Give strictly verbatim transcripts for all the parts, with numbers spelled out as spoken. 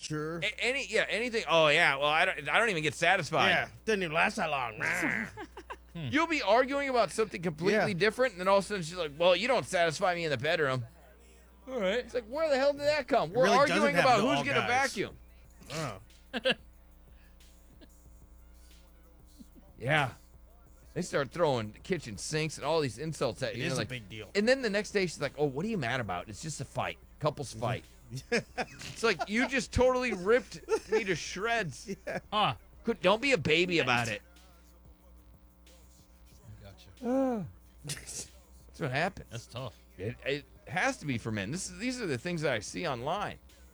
Sure. A- any yeah, anything. Oh yeah. Well, I don't. I don't even get satisfied. Yeah, didn't even last that long. You'll be arguing about something completely Yeah. different, and then all of a sudden she's like, "Well, you don't satisfy me in the bedroom." All right. It's like, where the hell did that come? We're really doesn't arguing happen about to who's all gonna guys. vacuum. Oh. Yeah. They start throwing kitchen sinks and all these insults at It you. is You're a like, big deal. and then the next day she's like, "Oh, what are you mad about? It's just a fight, couples fight." It's like you just totally ripped me to shreds. Huh. Could- Don't be a baby about it. Gotcha. That's what happens. That's tough. It, it has to be for men. This is these are the things that I see online.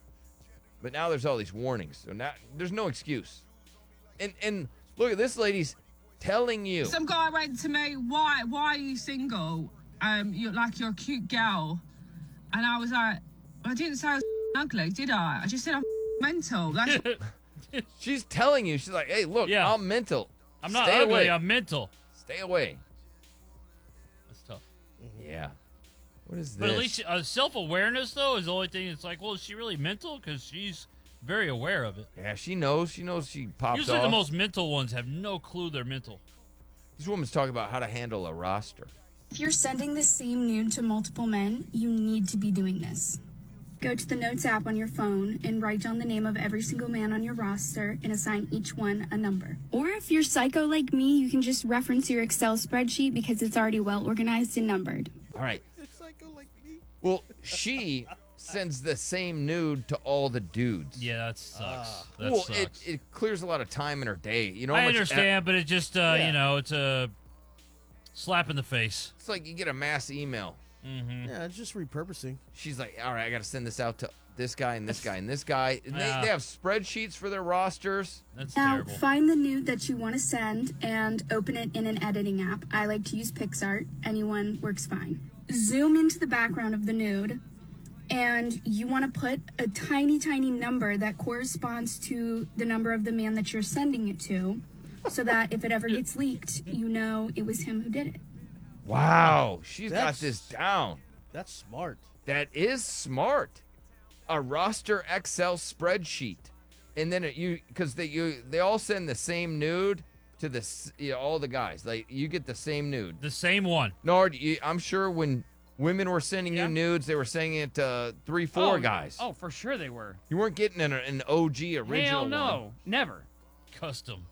But now there's all these warnings, so now there's no excuse. And and look at this lady's telling you. Some guy went to me, why why are you single? Um, you're like you're a cute girl. And I was like, I didn't say I was ugly, did I? I just said I'm mental. That's She's telling you. She's like, "Hey, look, Yeah. I'm mental. I'm not Stay ugly. away. I'm mental. Stay away." That's tough. Yeah. What is this? But at least uh, self-awareness, though, is the only thing. It's like, well, is she really mental? Because she's very aware of it. Yeah, she knows. She knows she pops Usually off. the most mental ones have no clue they're mental. This woman's talking about how to handle a roster. If you're sending the same nude to multiple men, you need to be doing this. Go to the Notes app on your phone and write down the name of every single man on your roster and assign each one a number. Or if you're psycho like me, you can just reference your Excel spreadsheet because it's already well organized and numbered. All right. It's psycho like me. Well, she sends the same nude to all the dudes. Yeah, that sucks. that well, sucks. it, it clears a lot of time in her day. You know, how I much- understand, but it just, uh, Yeah. you know, it's a slap in the face. It's like you get a mass email. Mm-hmm. Yeah, it's just repurposing. She's like, all right, I got to send this out to this guy and this guy and this guy. And they, Yeah. they have spreadsheets for their rosters. That's Now, terrible. find the nude that you want to send and open it in an editing app. I like to use PixArt. Anyone works fine. Zoom into the background of the nude, and you want to put a tiny, tiny number that corresponds to the number of the man that you're sending it to, so that if it ever gets leaked, you know it was him who did it. Wow. She's got That's- this down. That's smart. That is smart. A roster Excel spreadsheet. And then it, you, because they you they all send the same nude to the s- you know, all the guys. Like you get the same nude. The same one. Nard, you, I'm sure when women were sending Yeah. you nudes, they were sending it to three, four oh, guys. Oh, for sure they were. You weren't getting an, an O G original Hell no, one. never. Custom.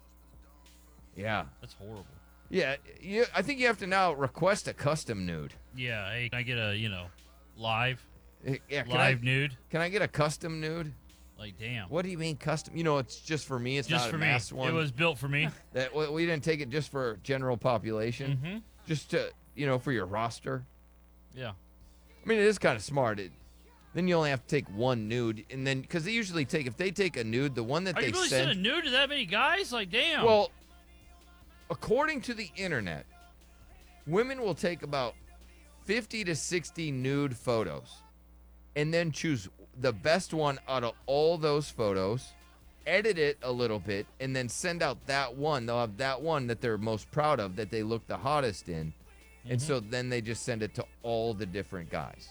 Yeah, That's horrible. yeah. You, I think you have to now request a custom nude. Yeah, hey, can I get a, you know, live, Eh, Yeah, can live I, nude? can I get a custom nude? Like, damn. What do you mean custom? You know, it's just for me. It's Just not for a me. mass one. It was built for me. That we we didn't take it just for general population, Mm-hmm. just to you know for your roster. Yeah. I mean, it is kind of smart. It, then you only have to take one nude, and then because they usually take if they take a nude, the one that Are they you really send. sending nude to that many guys? Like, damn. Well, according to the internet, women will take about fifty to sixty nude photos, and then choose the best one out of all those photos, edit it a little bit, and then send out that one. They'll have that one that they're most proud of, that they look the hottest in. And so then they just send it to all the different guys.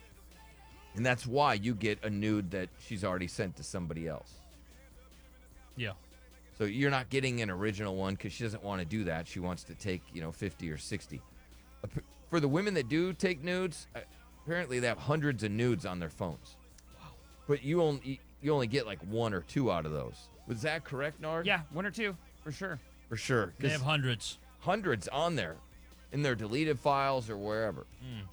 And that's why you get a nude that she's already sent to somebody else. yeah. So you're not getting an original one because she doesn't want to do that. She wants to take, you know, fifty or sixty. Ap- For the women that do take nudes, uh, apparently they have hundreds of nudes on their phones. Wow. But you only you only get like one or two out of those. Was that correct, Nard? Yeah, one or two for sure. For sure. They 'Cause have hundreds. hundreds on there in their deleted files or wherever.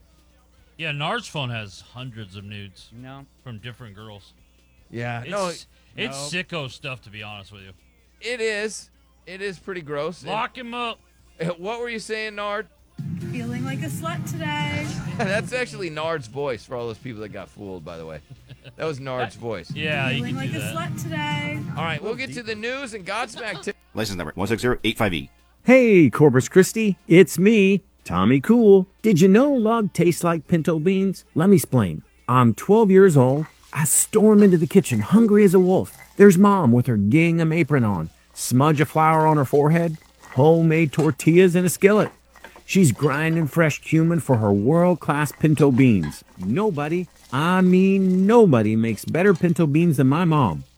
Yeah, Nard's phone has hundreds of nudes No. from different girls. Yeah. It's, no, it's no. sicko stuff, to be honest with you. it is. It is pretty gross. Lock him up. And- what were you saying, Nard? Feeling like a slut today. That's actually Nard's voice for all those people that got fooled, by the way. That was Nard's voice. Yeah, you can like do a that. slut today. All right, we'll get to the news and Godsmack tip. License number one six zero eight five E. Hey, Corpus Christi, it's me, Tommy Cool. Did you know log tastes like pinto beans? Let me explain. I'm twelve years old. I storm into the kitchen hungry as a wolf. There's Mom with her gingham apron on, smudge of flour on her forehead, homemade tortillas in a skillet. She's grinding fresh cumin for her world-class pinto beans. Nobody, I mean nobody, makes better pinto beans than my mom.